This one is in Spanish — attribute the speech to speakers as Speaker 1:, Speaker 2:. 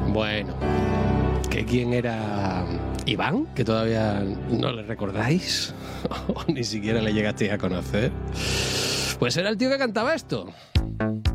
Speaker 1: Bueno, ¿que quién era Iván? ¿Que todavía no le recordáis? ¿O ni siquiera le llegasteis a conocer? Pues era el tío que cantaba esto.